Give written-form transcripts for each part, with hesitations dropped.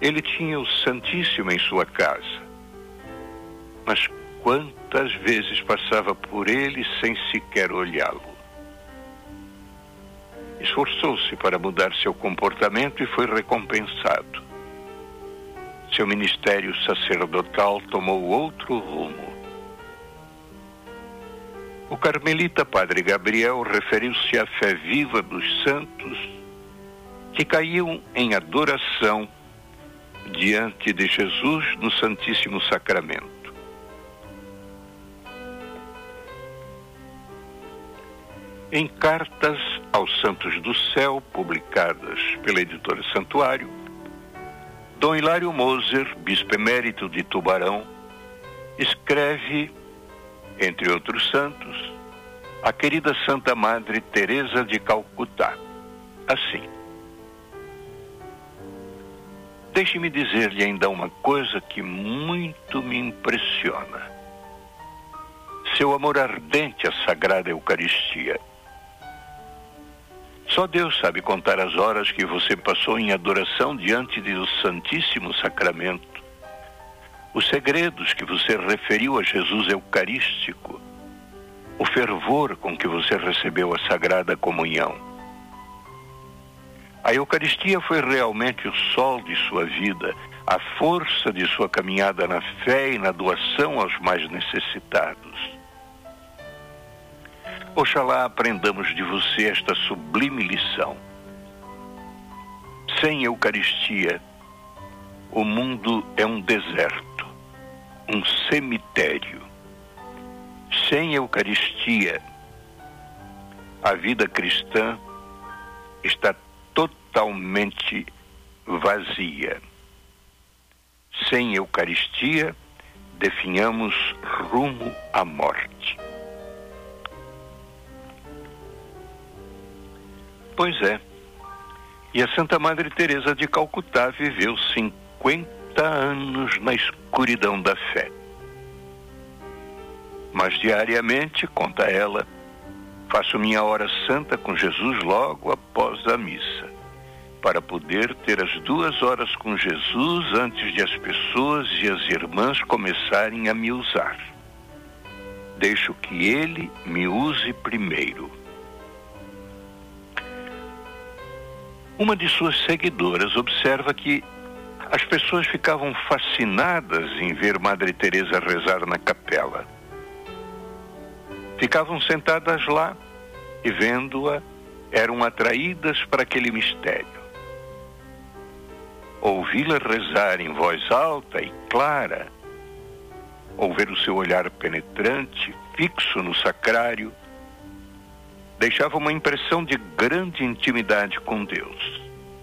Ele tinha o Santíssimo em sua casa, mas quantas vezes passava por ele sem sequer olhá-lo? Esforçou-se para mudar seu comportamento e foi recompensado. Seu ministério sacerdotal tomou outro rumo. O carmelita Padre Gabriel referiu-se à fé viva dos santos que caíam em adoração diante de Jesus no Santíssimo Sacramento. Em cartas aos Santos do Céu, publicadas pela editora Santuário, Dom Hilário Moser, bispo emérito de Tubarão, escreve, entre outros santos, a querida Santa Madre Teresa de Calcutá, assim: deixe-me dizer-lhe ainda uma coisa que muito me impressiona. Seu amor ardente à Sagrada Eucaristia. Só Deus sabe contar as horas que você passou em adoração diante do Santíssimo Sacramento, os segredos que você referiu a Jesus Eucarístico, o fervor com que você recebeu a Sagrada Comunhão. A Eucaristia foi realmente o sol de sua vida, a força de sua caminhada na fé e na doação aos mais necessitados. Oxalá aprendamos de você esta sublime lição. Sem Eucaristia, o mundo é um deserto, um cemitério. Sem Eucaristia, a vida cristã está totalmente vazia. Sem Eucaristia, definhamos rumo à morte. Pois é, e a Santa Madre Teresa de Calcutá viveu 50 anos na escuridão da fé. Mas diariamente, conta ela, faço minha hora santa com Jesus logo após a missa, para poder ter as 2 horas com Jesus antes de as pessoas e as irmãs começarem a me usar. Deixo que Ele me use primeiro. Uma de suas seguidoras observa que as pessoas ficavam fascinadas em ver Madre Teresa rezar na capela. Ficavam sentadas lá e, vendo-a, eram atraídas para aquele mistério. Ouvi-la rezar em voz alta e clara, ou ver o seu olhar penetrante, fixo no sacrário, deixava uma impressão de grande intimidade com Deus.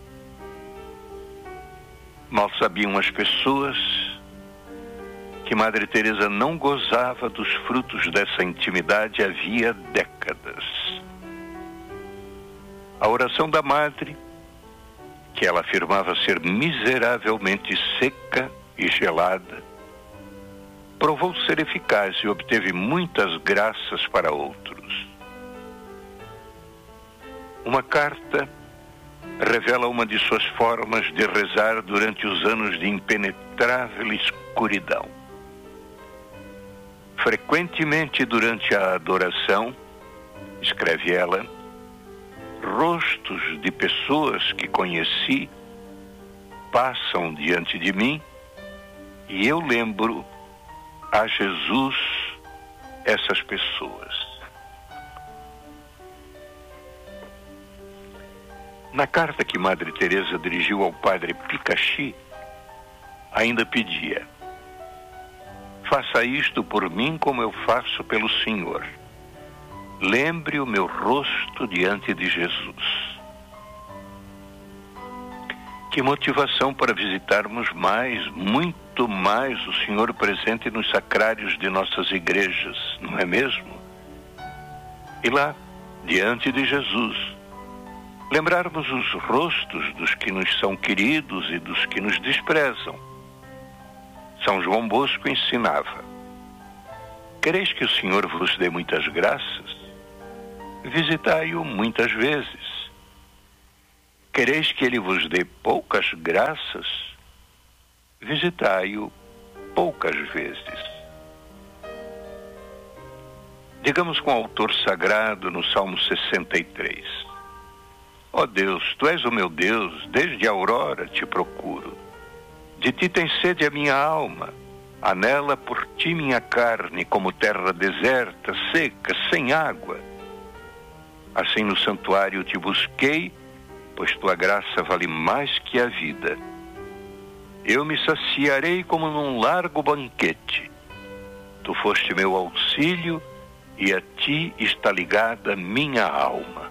Mal sabiam as pessoas que Madre Teresa não gozava dos frutos dessa intimidade havia décadas. A oração da Madre, que ela afirmava ser miseravelmente seca e gelada, provou ser eficaz e obteve muitas graças para outros. Uma carta revela uma de suas formas de rezar durante os anos de impenetrável escuridão. Frequentemente durante a adoração, escreve ela, rostos de pessoas que conheci passam diante de mim e eu lembro a Jesus essas pessoas. Na carta que Madre Teresa dirigiu ao padre Picachi, ainda pedia: faça isto por mim como eu faço pelo Senhor. Lembre o meu rosto diante de Jesus. Que motivação para visitarmos mais, muito mais, o Senhor presente nos sacrários de nossas igrejas, não é mesmo? E lá, diante de Jesus, lembrarmos os rostos dos que nos são queridos e dos que nos desprezam. São João Bosco ensinava: quereis que o Senhor vos dê muitas graças? Visitai-o muitas vezes. Quereis que ele vos dê poucas graças? visitai-o poucas vezes. Digamos com o autor sagrado no Salmo 63. Ó Deus, Tu és o meu Deus, desde a aurora te procuro. De Ti tem sede a minha alma, anela por Ti minha carne, como terra deserta, seca, sem água. Assim no santuário Te busquei, pois Tua graça vale mais que a vida. Eu me saciarei como num largo banquete. Tu foste meu auxílio, e a Ti está ligada minha alma.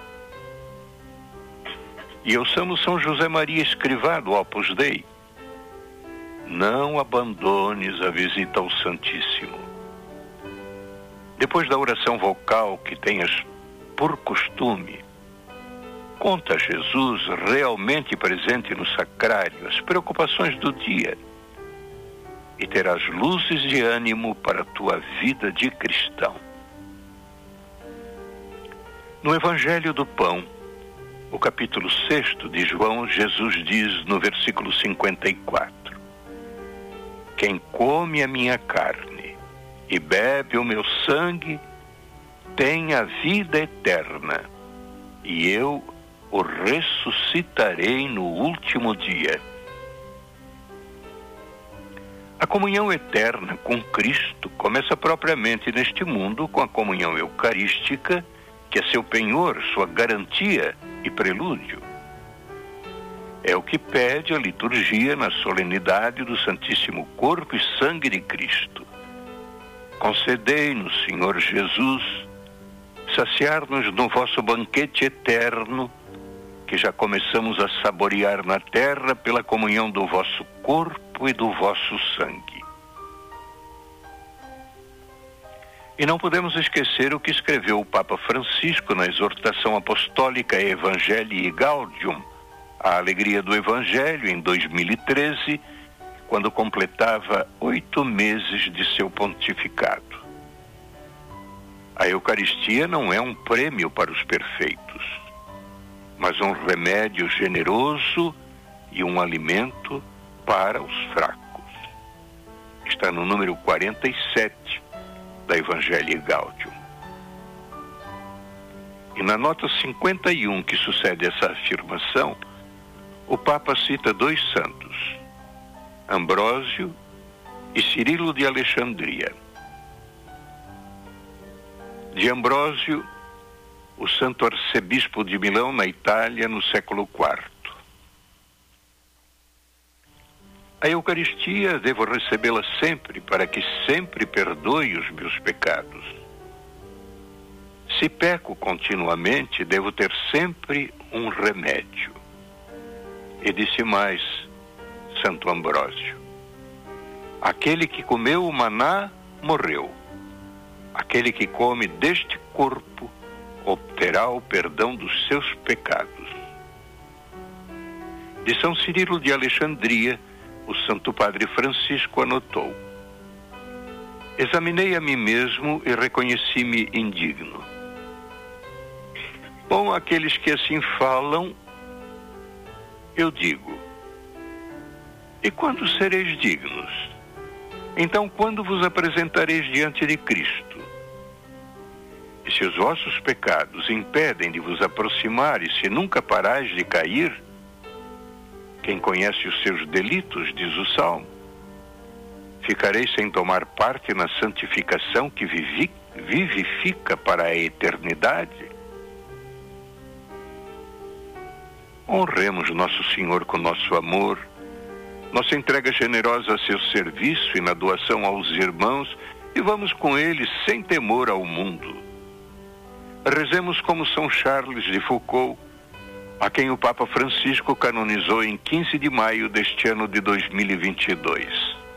E ouçamos São José Maria Escrivá do Opus Dei. Não abandones a visita ao Santíssimo. Depois da oração vocal que tenhas por costume, conta a Jesus realmente presente no sacrário as preocupações do dia e terás luzes de ânimo para a tua vida de cristão. No Evangelho do Pão, o capítulo 6 de João, Jesus diz no versículo 54: Quem come a minha carne e bebe o meu sangue tem a vida eterna, e eu o ressuscitarei no último dia. A comunhão eterna com Cristo começa propriamente neste mundo com a comunhão eucarística, que é seu penhor, sua garantia e prelúdio. É o que pede a liturgia na solenidade do Santíssimo Corpo e Sangue de Cristo. Concedei-nos, Senhor Jesus, saciar-nos no vosso banquete eterno, que já começamos a saborear na terra pela comunhão do vosso corpo e do vosso sangue. E não podemos esquecer o que escreveu o Papa Francisco na exortação apostólica Evangelii Gaudium, a alegria do Evangelho, em 2013, quando completava 8 meses de seu pontificado. A Eucaristia não é um prêmio para os perfeitos, mas um remédio generoso e um alimento para os fracos. Está no número 47 da Evangelii Gaudium. E na nota 51, que sucede essa afirmação, o Papa cita 2 santos, Ambrósio e Cirilo de Alexandria. De Ambrósio, o santo arcebispo de Milão, na Itália, no século IV. A Eucaristia devo recebê-la sempre, para que sempre perdoe os meus pecados. Se peco continuamente, devo ter sempre um remédio. E disse mais Santo Ambrósio: aquele que comeu o maná morreu. Aquele que come deste corpo obterá o perdão dos seus pecados. De São Cirilo de Alexandria, o Santo Padre Francisco anotou: examinei a mim mesmo e reconheci-me indigno. Bom, aqueles que assim falam, eu digo: e quando sereis dignos? Então, quando vos apresentareis diante de Cristo? E se os vossos pecados impedem de vos aproximar, e se nunca parais de cair, quem conhece os seus delitos, diz o Salmo, ficareis sem tomar parte na santificação que vivifica para a eternidade? Honremos Nosso Senhor com nosso amor, nossa entrega generosa a seu serviço e na doação aos irmãos, e vamos com eles sem temor ao mundo. Rezemos como São Charles de Foucauld, a quem o Papa Francisco canonizou em 15 de maio deste ano de 2022.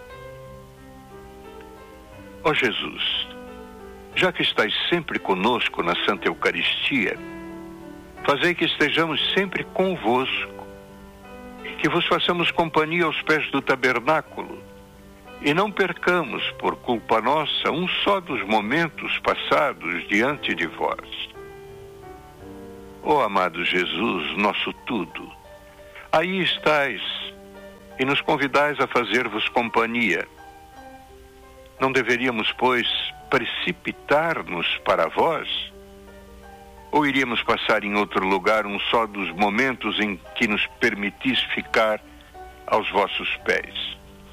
Ó Jesus, já que estais sempre conosco na Santa Eucaristia, fazei que estejamos sempre convosco, que vos façamos companhia aos pés do tabernáculo, e não percamos, por culpa nossa, um só dos momentos passados diante de vós. Ó amado Jesus, nosso tudo, aí estais, e nos convidais a fazer-vos companhia. Não deveríamos, pois, precipitar-nos para vós? Ou iríamos passar em outro lugar um só dos momentos em que nos permitis ficar aos vossos pés?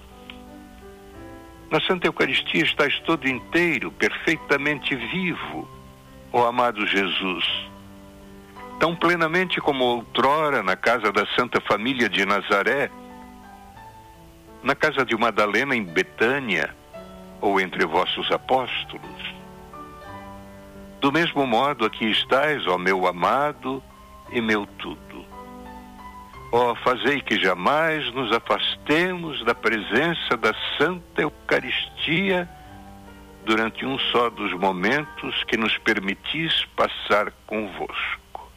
Na Santa Eucaristia estais todo inteiro, perfeitamente vivo, ó amado Jesus, tão plenamente como outrora na casa da Santa Família de Nazaré, na casa de Madalena em Betânia, ou entre vossos apóstolos. Do mesmo modo aqui estais, ó meu amado e meu tudo. Ó, fazei que jamais nos afastemos da presença da Santa Eucaristia durante um só dos momentos que nos permitis passar convosco.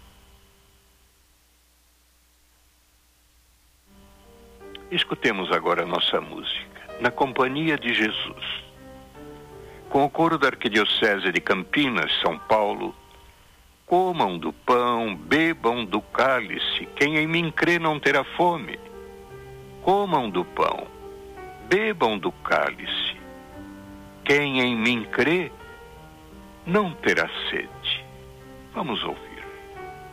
Escutemos agora a nossa música, Na Companhia de Jesus. Com o coro da Arquidiocese de Campinas, São Paulo, comam do pão, bebam do cálice, quem em mim crê não terá fome. Comam do pão, bebam do cálice, quem em mim crê não terá sede. Vamos ouvir.